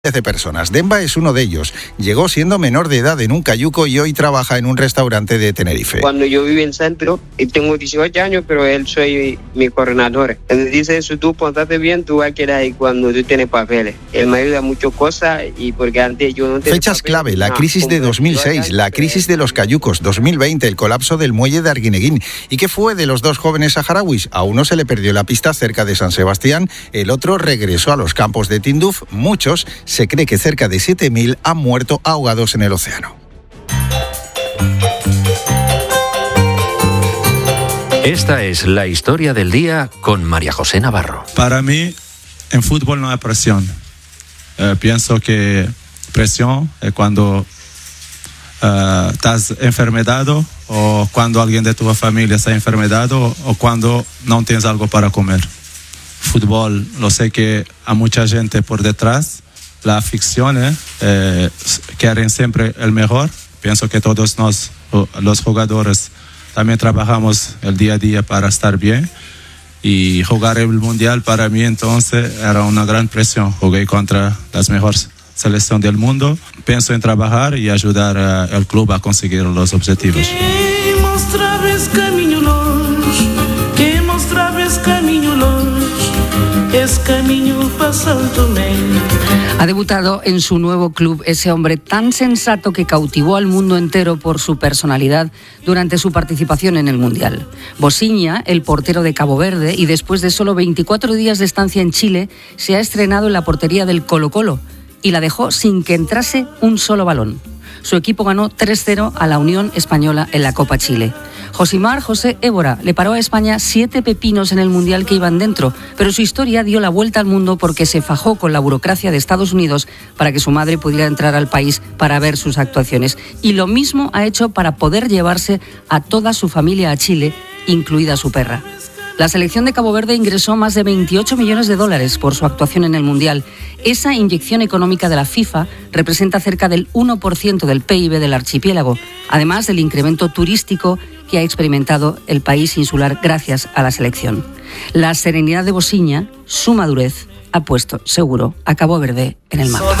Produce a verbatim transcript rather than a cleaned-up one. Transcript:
trece personas. Demba es uno de ellos. Llegó siendo menor de edad en un cayuco y hoy trabaja en un restaurante de Tenerife. Cuando yo viví en el centro, y tengo dieciocho años, pero él soy mi coordinador. Él dice eso, tú pontate bien, tú vas a quedar ahí cuando tú tienes papeles. Él me ayuda muchas cosas y porque antes yo no tenía Fechas papeles, clave, la no, crisis de dos mil seis, la crisis de los cayucos, dos mil veinte, el colapso del muelle de Arguineguín. ¿Y qué fue de los dos jóvenes saharauis? A uno se le perdió la pista cerca de San Sebastián, el otro regresó a los campos de Tinduf. Muchos, se cree que cerca de siete mil han muerto ahogados en el océano. Esta es la historia del día con María José Navarro. Para mí, en fútbol no hay presión. Eh, pienso que presión es cuando eh, estás enfermedado o cuando alguien de tu familia está enfermedado o cuando no tienes algo para comer. Fútbol, lo sé que hay mucha gente por detrás. La afición eh, quieren siempre el mejor. Pienso que todos nos, los jugadores, también trabajamos el día a día para estar bien. Y jugar el Mundial para mí entonces era una gran presión. Jugué contra las mejores selecciones del mundo. Pienso en trabajar y ayudar al club a conseguir los objetivos. Que mostrabas camino longe, que mostrabas camino longe, es camino para Santo Domingo. Ha debutado en su nuevo club ese hombre tan sensato que cautivó al mundo entero por su personalidad durante su participación en el Mundial. Bosiña, el portero de Cabo Verde, y después de solo veinticuatro días de estancia en Chile, se ha estrenado en la portería del Colo-Colo y la dejó sin que entrase un solo balón. Su equipo ganó tres cero a la Unión Española en la Copa Chile. Josimar José Évora le paró a España siete pepinos en el Mundial que iban dentro, pero su historia dio la vuelta al mundo porque se fajó con la burocracia de Estados Unidos para que su madre pudiera entrar al país para ver sus actuaciones. Y lo mismo ha hecho para poder llevarse a toda su familia a Chile, incluida su perra. La selección de Cabo Verde ingresó más de veintiocho millones de dólares por su actuación en el Mundial. Esa inyección económica de la FIFA representa cerca del uno por ciento del P I B del archipiélago, además del incremento turístico que ha experimentado el país insular gracias a la selección. La serenidad de Bosiña, su madurez, ha puesto seguro a Cabo Verde en el mapa.